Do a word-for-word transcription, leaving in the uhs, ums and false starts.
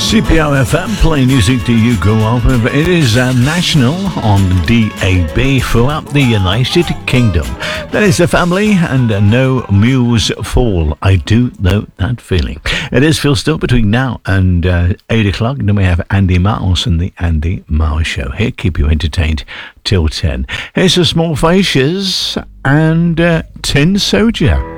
C P R F M, play music do you grow up with. It is uh, national on D A B throughout the United Kingdom. That is the family and uh, No Muse Fall. I do know that feeling. It is Phil Still between now and uh, eight o'clock. Then we have Andy Miles and the Andy Miles Show. Here, keep you entertained till ten. Here's the Small Faces and uh, Tin Soldier.